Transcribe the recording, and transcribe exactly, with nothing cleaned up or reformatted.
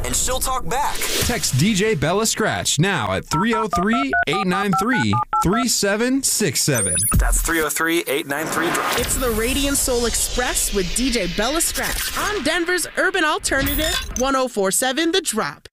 and she'll talk back. Text D J Bella Scratch now at three oh three, eight nine three, three seven six seven. That's three oh three, eight nine three, drop. It's the Radiant Soul Express with D J Bella Scratch on Denver's Urban Alternative, one oh four point seven The Drop.